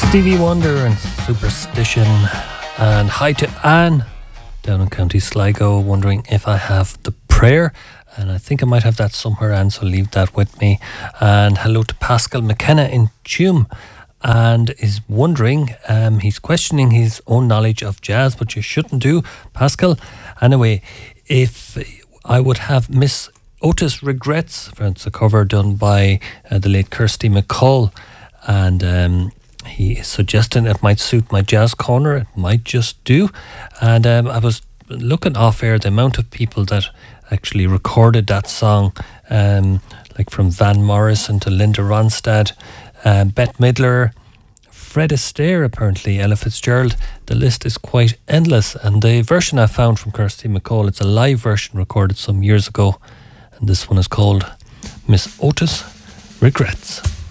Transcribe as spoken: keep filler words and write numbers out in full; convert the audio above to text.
Stevie Wonder and Superstition. And hi to Anne down in County Sligo, wondering if I have the prayer. And I think I might have that somewhere, Anne, so leave that with me. And hello to Pascal McKenna in Tuam, and is wondering, um, he's questioning his own knowledge of jazz, but you shouldn't do, Pascal. Anyway, if I would have Miss Otis Regrets, it's a cover done by uh, the late Kirsty MacColl, and um, he is suggesting it might suit my jazz corner. It might just do. And um, I was looking off air the amount of people that actually recorded that song, um, like from Van Morrison to Linda Ronstadt, um, Bette Midler, Fred Astaire, apparently Ella Fitzgerald. The list is quite endless, and the version I found from Kirsty MacColl, it's a live version recorded some years ago, and this one is called Miss Otis Regrets.